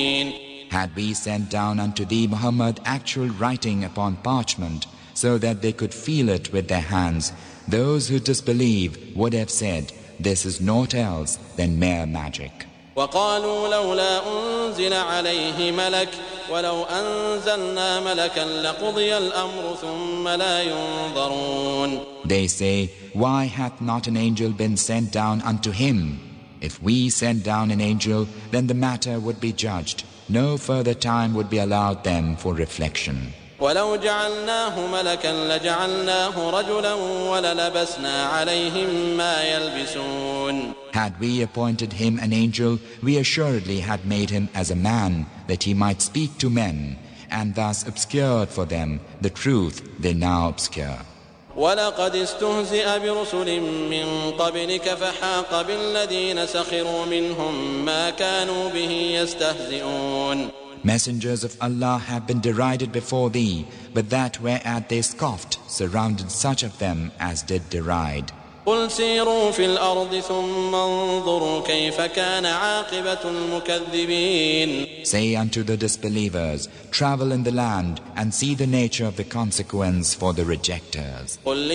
Had we sent down unto thee, Muhammad, actual writing upon parchment, so that they could feel it with their hands, those who disbelieve would have said, this is naught else than mere magic. وقالوا لولا أنزل عليه ملك ولو أنزلنا ملكا لقضي الأمر ثم لا ينظرون. They say, why hath not an angel been sent down unto him? If we sent down an angel, then the matter would be judged. No further time would be allowed them for reflection. ولو جعلناه ملكا لجعلناه رجلا وللبسنا عليهم ما يلبسون. Had we appointed him an angel, we assuredly had made him as a man, that he might speak to men, and thus obscured for them the truth they now obscure. ولقد استهزئ برسل من قبلك فحاق بالذين سخروا منهم ما كانوا به يستهزئون. Messengers of Allah have been derided before thee, but that whereat they scoffed surrounded such of them as did deride. قل سيروا في الأرض ثم انظروا كيف كان عاقبة المكذبين. Say unto the disbelievers, travel in the land and see the nature of the consequence for the rejectors.